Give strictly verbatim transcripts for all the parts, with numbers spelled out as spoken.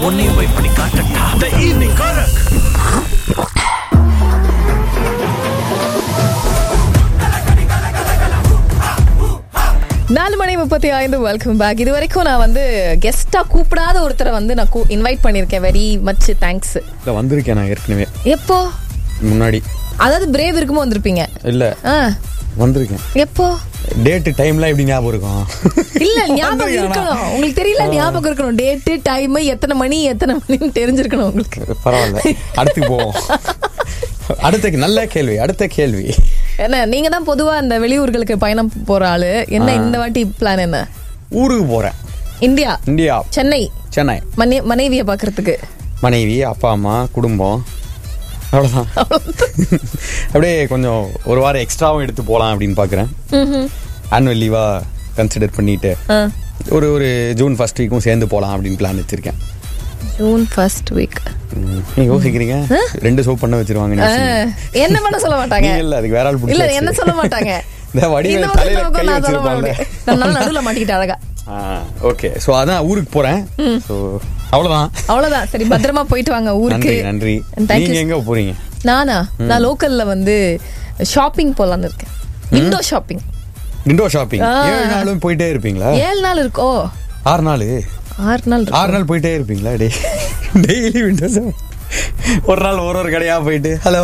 உன்னையும் போய் பண்ணி காட்டட்டா. The evening Korak. நாலு மணி முப்பத்தி ஐந்து. Welcome back. இது வரைக்கும் நான் வந்து கெஸ்டா கூப்பிடாத ஒருத்தரை வந்து நான் இன்வைட் பண்ணிருக்கேன். Very much thanks. இல்ல வந்திருக்கேன் நான் ஏற்கனவே. எப்போ? முன்னாடி. அதாவது பிரேவ் இருக்குமோ வந்திருப்பீங்க? இல்ல வந்திருக்கேன். எப்போ? டேட் டைம்லாம் எப்படி ஞாபகம் இருக்கும்? இல்ல ஞாபகம் இருக்கணும் உங்களுக்கு. தெரியல, ஞாபகம் இருக்கணும். டேட் டைம் எத்தனை மணி எத்தனை மணின்னு தெரிஞ்சிருக்கணும் உங்களுக்கு. பரவாயில்ல, அடுத்து போவோம். அடுத்த நல்ல கேள்வி. அடுத்த கேள்வி என்ன, நீங்க தான் பொதுவா இந்த வெளியூர்களுக்கு பயணம் போற ஆளு. என்ன இந்த வாட்டி பிளான் என்ன? ஊருக்கு போறேன். இந்தியா? இந்தியா. சென்னை. சென்னை. மனைவிய பாக்குறதுக்கு. மனைவி, அப்பா அம்மா, குடும்பம், அவ்வளவுதான். அப்படியே கொஞ்சம் ஒரு வாரம் எக்ஸ்ட்ராவும் எடுத்து போலாம் அப்படின்னு பாக்குறேன். ஆனுவல் லீவா கன்சிடர் பண்ணிட்டு ஒரு ஒரு ஜூன் ஃபர்ஸ்ட் வீக்கும் சேர்ந்து போலாம் அப்படின்னு பிளான் வச்சிருக்கேன். ஜூன் ஃபர்ஸ்ட் வீக் நீங்க யோசிக்கிறீங்க? ரெண்டு ஷோ பண்ண வச்சிருவாங்க. என்ன பண்ண சொல்ல மாட்டாங்க. இல்ல அதுக்கு வேற ஆள் பிடிச்சி. இல்ல என்ன சொல்ல மாட்டாங்க. இந்த வடிவேல் தலையில கை வச்சிருப்பாங்க. நான் நடுவுல மாட்டிக்கிட்ட அழகா. ஓகே, சோ அதான் ஊருக்கு போறேன். சோ அவ்வளவுதான். அவ்வளவுதான். சரி, பத்திரமா போயிட்டு வாங்க ஊருக்கு. நன்றி. நீங்க எங்க போறீங்க? நானா? நான் லோக்கல்ல வந்து ஷாப்பிங் போலான்னு இருக்கேன். Window shopping. விண்டோ ஷாப்பிங் ஏழு நாளும் போயிட்டே இருப்பீங்களா? ஏழு நாள் இருக்கோ? ஆறு நாள். ஆறு நாள் ஆறு நாள் போயிட்டே இருப்பீங்களா? Daily window shopping. ஒரு நாள் ஒரு ஒரு கடையா போயிட்டு ஹலோ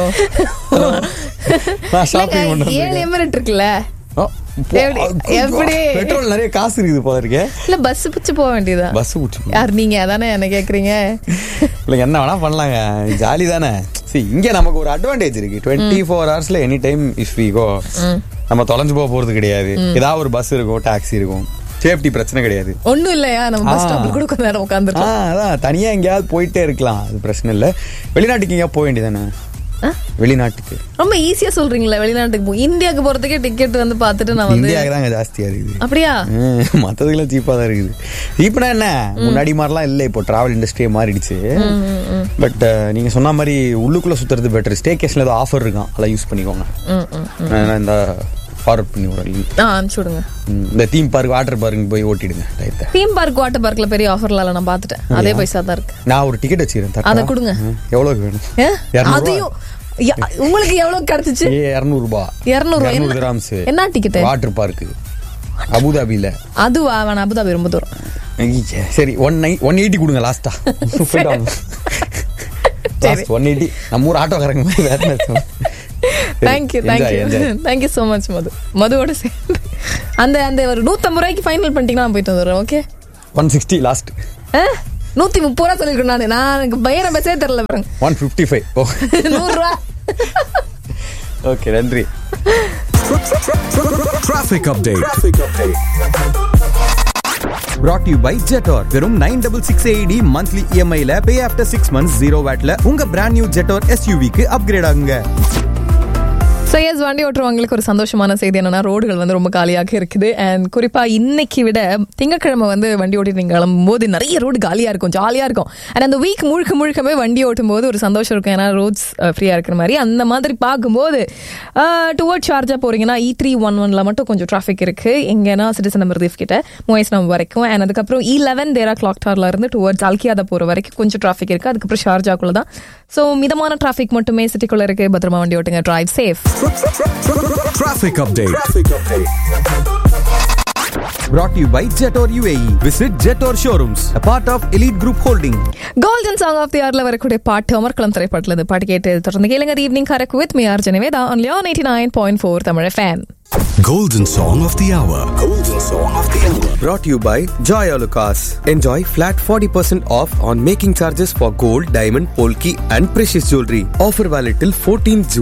ஷாப்பிங் பண்ண. ஏழு எமிரேட் இருக்குல்ல, எப்படி பெட்ரோல் நிறைய காசு இருக்குது போல இருக்கே. இல்ல பஸ் பிடிச்சு போக வேண்டியதா? பஸ் பிடிச்சு யார் நீங்க? அதானே என்ன கேக்குறீங்க? இல்ல என்ன வேணா பண்ணலாங்க, ஜாலி தானே. இங்க நமக்கு ஒரு அட்வான்டேஜ் இருக்கு. Twenty four ஹவர்ஸ்ல any time if we go நம்ம தொலைஞ்சு போக போறது கிடையாது. ஏதாவது ஒரு பஸ் இருக்கும், டாக்ஸி இருக்கும், சேஃப்டி பிரச்சனை கிடையாது. ஒண்ணும் இல்லையா? நம்ம பஸ் ஸ்டாப்ல கூட கொஞ்ச நேரம் உட்கார்ந்துருக்கலாம். அதான் தனியா எங்கேயாவது போயிட்டே இருக்கலாம், அது பிரச்சனை இல்ல. வெளிநாட்டுக்கு எங்கேயாவது போக வேண்டியதானே? வெளிநாட்டுக்கு ரொம்ப ஈஸியா சொல்றீங்களா? வெளிநாட்டுக்கு போ, இந்தியாவுக்கு போறதுக்கே டிக்கெட் வந்து பாத்துட்டு நான் வந்து இந்தியாவுக்கு தாங்க ஜாஸ்தியா இருக்குது. அப்படியா? மத்ததுக்கெல்லாம் சீப்பா தான் இருக்குது. சீப்னா என்ன, முன்னாடி மாதிரிலாம் இல்ல, இப்போ டிராவல் இண்டஸ்ட்ரியே மாறிடுச்சு. பட் நீங்க சொன்ன மாதிரி உள்ளுக்குள்ள சுத்துறது பெட்டர். ஸ்டேகேஷன்ல ஏதோ ஆஃபர் இருக்கான், அதெல்லாம் யூஸ் பண்ணிக்கோங்க. இந்த ஃபார்வர்ட் பண்ணி விடுங்க. இந்த தீம் பார்க் வாட்டர் பார்க் போய் ஓட்டிடுங்க. தீம் பார்க் வாட்டர் பார்க்ல பெரிய ஆஃபர்ல நான் பாத்துட்டேன். அதே பைசா தான் இருக்கு. நான் ஒரு டிக்கெட் வச்சிருக்கேன், அத கொடுங்க. எவ்வளவுக்கு வேணும்? அதையும் உங்களுக்கு எவ்வளவு கிடைச்சிச்சு? இருநூறு ரூபாய். இருநூறு கிராம்ஸ். என்ன டிக்கெட்? Water park அபுதாபில. அதுவா? வேணா, அபுதாபி ரொம்ப தூரம். சரி, ஒன் ஒன் எயிட்டி கொடுங்க லாஸ்டா. ஒன் எயிட்டி நம்ம ஊர் ஆட்டோக்காரங்க மாதிரி வேற. Thank you thank you thank you so much மது. மதுவோட சேர்ந்து அந்த அந்த ஒரு நூத்தம்பது ரூபாய்க்கு ஃபைனல் பண்ணிட்டீங்கன்னா நான் போயிட்டு வந்துடுறேன். Okay, one sixty last. நூத்தி முப்பது ரூபா சொல்லிருக்கேன் நானு. நான் எனக்கு பையனை பஸ்ஸே தெரியல பாருங்க. One fifty five. நூறு ரூபா. ஓகே, நன்றி. Traffic update. Brought to you by Jetor. வெறும் nine six six A E D monthly E M I ல pay after six months zero wattல உங்க brand new Jetor S U V க்கு upgrade ஆகுங்க. So S, வண்டி ஓட்டுறவங்களுக்கு ஒரு சந்தோஷமான செய்தி என்னன்னா, ரோடுகள் வந்து ரொம்ப காலியாக இருக்குது. அண்ட் குறிப்பாக இன்னைக்கு விட திங்கக்கிழமை வந்து வண்டி ஓட்டி நீங்கள் கிளம்பும்போது நிறைய ரோடு காலியாக இருக்கும், ஜாலியாக இருக்கும். அண்ட் அந்த வீக் முழுக்க முழுக்கவே வண்டி ஓட்டும் போது ஒரு சந்தோஷம் இருக்கும், ஏன்னா ரோட்ஸ் ஃப்ரீயாக இருக்கிற மாதிரி. அந்த மாதிரி பார்க்கும்போது டுவர்ட் ஷார்ஜா போகிறீங்கன்னா இ த்ரீ ஒன் ஒன்ல மட்டும் கொஞ்சம் டிராஃபிக் இருக்குது. எங்கன்னா சிட்டிசன் நம்பர் ரிஃப் கிட்ட மூவாயிரம் நம்பர் வரைக்கும். அண்ட் அதுக்கப்புறம் இ லெவன் தேரா கிளாக் டார்ல இருந்து டுவர்ட்ஸ் அல்கியாதா போகிற வரைக்கும் கொஞ்சம் டிராஃபிக் இருக்குது. அதுக்கப்புறம் ஷார்ஜாக்குள்ள தான். ஸோ மிதமான டிராஃபிக் மட்டுமே சிட்டிக்குள்ளே இருக்குது. பத்திரமா வண்டி ஓட்டுங்க. Drive safe. Traffic update. Brought to you by Jetor U A E. Visit Jetor showrooms, a part of Elite Group Holding. Golden Song of the Hourல வரக்கூடிய பாட்டு அமர்கலம் திரைப்படத்துல இருந்து பாட்டு கேட்டு தொடர்ந்து கேளுங்க. Evening correct with me R ஜெனவேதா on eighty nine point four Tamil F M. Golden Song of the Hour. Golden Song of the Hour. Brought to you by Joy Alucas. Enjoy flat forty percent off on making charges for gold, diamond, polki and precious jewelry. Offer valid till fourteenth June.